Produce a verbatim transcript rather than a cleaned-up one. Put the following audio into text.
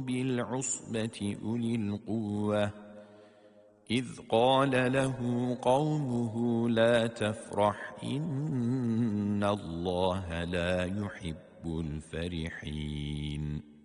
أولي العصبة أولي القوة إذ قال له قومه لا تفرح إن الله لا يحب الفرحين